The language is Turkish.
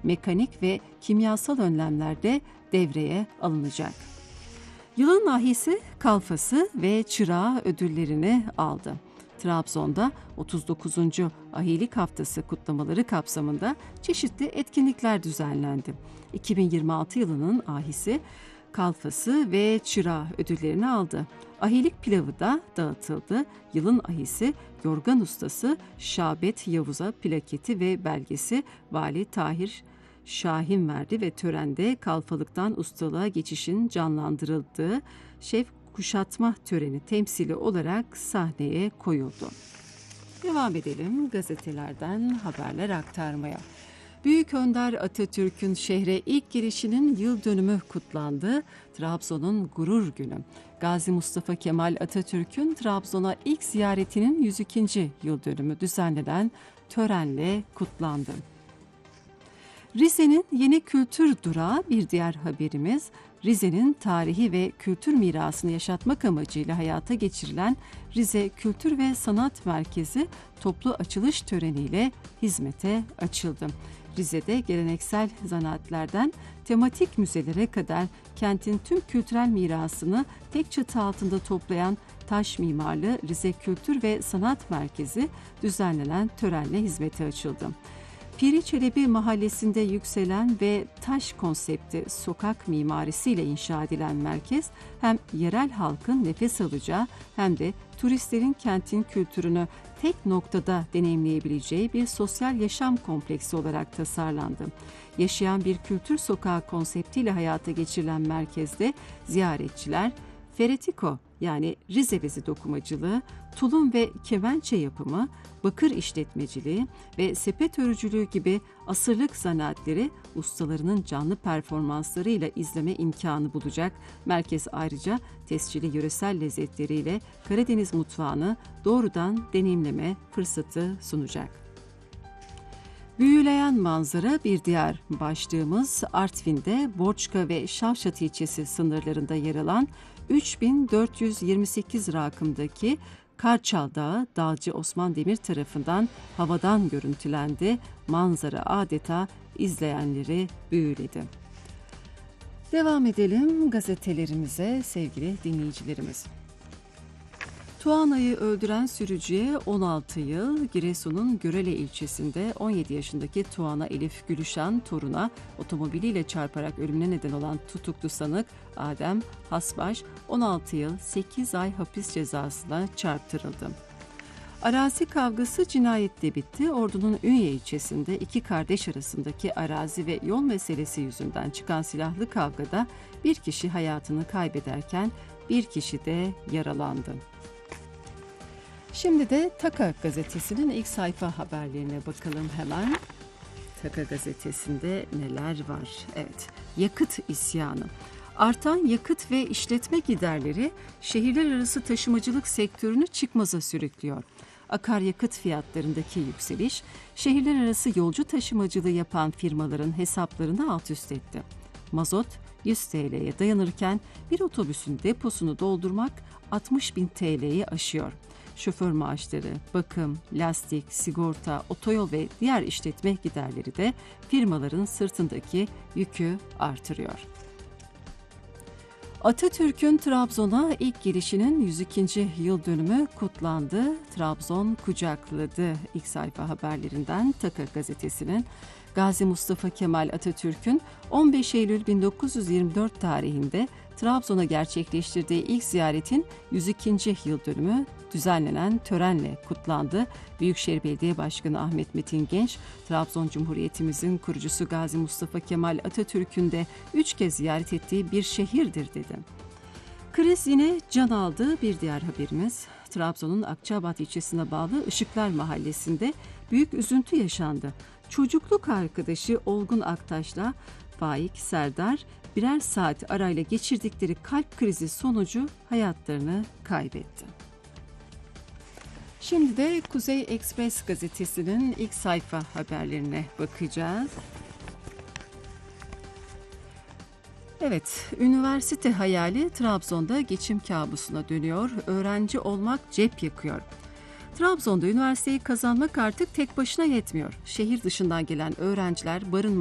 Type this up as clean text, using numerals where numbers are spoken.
mekanik ve kimyasal önlemler de devreye alınacak. Yılın nahisi, kalfası ve çırağı ödüllerini aldı. Trabzon'da 39. Ahilik Haftası kutlamaları kapsamında çeşitli etkinlikler düzenlendi. 2026 yılının ahisi, kalfası ve çırağı ödüllerini aldı. Ahilik pilavı da dağıtıldı. Yılın ahisi, yorgan ustası Şabet Yavuz'a plaketi ve belgesi Vali Tahir Şahin verdi ve törende kalfalıktan ustalığa geçişin canlandırıldığı şef kuşatma töreni temsili olarak sahneye koyuldu. Devam edelim gazetelerden haberler aktarmaya. Büyük Önder Atatürk'ün şehre ilk girişinin yıl dönümü kutlandı. Trabzon'un gurur günü. Gazi Mustafa Kemal Atatürk'ün Trabzon'a ilk ziyaretinin 102. yıl dönümü düzenlenen törenle kutlandı. Rize'nin yeni kültür durağı bir diğer haberimiz. Rize'nin tarihi ve kültür mirasını yaşatmak amacıyla hayata geçirilen Rize Kültür ve Sanat Merkezi toplu açılış töreniyle hizmete açıldı. Rize'de geleneksel zanaatlerden tematik müzelere kadar kentin tüm kültürel mirasını tek çatı altında toplayan taş mimarlı Rize Kültür ve Sanat Merkezi düzenlenen törenle hizmete açıldı. Piri Çelebi mahallesinde yükselen ve taş konsepti sokak mimarisiyle inşa edilen merkez hem yerel halkın nefes alacağı hem de turistlerin kentin kültürünü tek noktada deneyimleyebileceği bir sosyal yaşam kompleksi olarak tasarlandı. Yaşayan bir kültür sokağı konseptiyle hayata geçirilen merkezde ziyaretçiler feretiko yani Rize bezi dokumacılığı, tulum ve kemençe yapımı, bakır işletmeciliği ve sepet örücülüğü gibi asırlık zanaatleri ustalarının canlı performanslarıyla izleme imkanı bulacak. Merkez ayrıca tescilli yöresel lezzetleriyle Karadeniz mutfağını doğrudan deneyimleme fırsatı sunacak. Büyüleyen manzara bir diğer başlığımız. Artvin'de Borçka ve Şavşat ilçesi sınırlarında yer alan 3428 rakımdaki Karçal Dağı, Dağcı Osman Demir tarafından havadan görüntülendi. Manzara adeta izleyenleri büyüledi. Devam edelim gazetelerimize sevgili dinleyicilerimiz. Tuana'yı öldüren sürücüye 16 yıl, Giresun'un Görele ilçesinde 17 yaşındaki Tuana Elif Gülüşen toruna otomobiliyle çarparak ölümüne neden olan tutuklu sanık Adem Hasbaş 16 yıl 8 ay hapis cezasına çarptırıldı. Arazi kavgası cinayetle bitti. Ordu'nun Ünye ilçesinde iki kardeş arasındaki arazi ve yol meselesi yüzünden çıkan silahlı kavgada bir kişi hayatını kaybederken bir kişi de yaralandı. Şimdi de Taka gazetesinin ilk sayfa haberlerine bakalım hemen. Taka gazetesinde neler var? Evet, yakıt isyanı. Artan yakıt ve işletme giderleri şehirler arası taşımacılık sektörünü çıkmaza sürüklüyor. Akaryakıt fiyatlarındaki yükseliş, şehirler arası yolcu taşımacılığı yapan firmaların hesaplarını alt üst etti. Mazot 100 TL'ye dayanırken bir otobüsün deposunu doldurmak 60.000 TL'yi aşıyor. Şoför maaşları, bakım, lastik, sigorta, otoyol ve diğer işletme giderleri de firmaların sırtındaki yükü artırıyor. Atatürk'ün Trabzon'a ilk gelişinin 102. yıl dönümü kutlandı. Trabzon kucakladı ilk sayfa haberlerinden Taka gazetesinin. Gazi Mustafa Kemal Atatürk'ün 15 Eylül 1924 tarihinde Trabzon'a gerçekleştirdiği ilk ziyaretin 102. yıl dönümü düzenlenen törenle kutlandı. Büyükşehir Belediye Başkanı Ahmet Metin Genç, Trabzon Cumhuriyetimizin kurucusu Gazi Mustafa Kemal Atatürk'ün de 3 kez ziyaret ettiği bir şehirdir dedi. Kriz yine can aldı. Bir diğer haberimiz, Trabzon'un Akçabat ilçesine bağlı Işıklar Mahallesi'nde büyük üzüntü yaşandı. Çocukluk arkadaşı Olgun Aktaş'la Faik Serdar birer saat arayla geçirdikleri kalp krizi sonucu hayatlarını kaybetti. Şimdi de Kuzey Ekspres gazetesinin ilk sayfa haberlerine bakacağız. Evet, üniversite hayali Trabzon'da geçim kabusuna dönüyor. Öğrenci olmak cep yakıyor. Trabzon'da üniversiteyi kazanmak artık tek başına yetmiyor. Şehir dışından gelen öğrenciler barınma